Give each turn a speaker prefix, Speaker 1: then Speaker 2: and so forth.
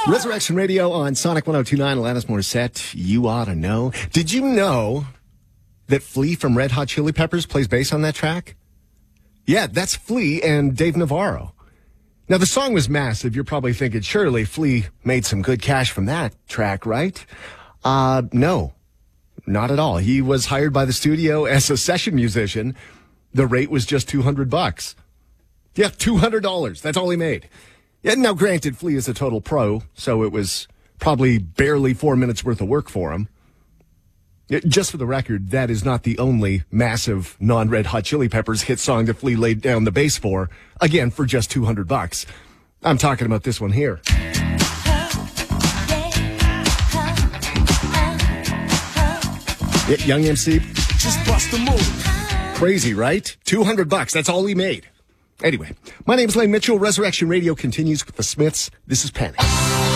Speaker 1: Resurrection Radio on Sonic 102.9, Alanis Morissette, You Ought to Know. Did you know that Flea from Red Hot Chili Peppers plays bass on that track? Yeah, that's Flea and Dave Navarro. Now, the song was massive. You're probably thinking, surely Flea made some good cash from that track, right? No, not at all. He was hired by the studio as a session musician. The rate was just $200. Yeah, $200. That's all he made. Yeah, now, granted, Flea is a total pro, so it was probably barely 4 minutes worth of work for him. Just for the record, that is not the only massive non-Red Hot Chili Peppers hit song that Flea laid down the bass for, again, for just $200. I'm talking about this one here. Yeah, Young MC.
Speaker 2: Just bust the move.
Speaker 1: Crazy, right? $200. That's all he made. Anyway, my name is Lane Mitchell. Resurrection Radio continues with the Smiths. This is Panic.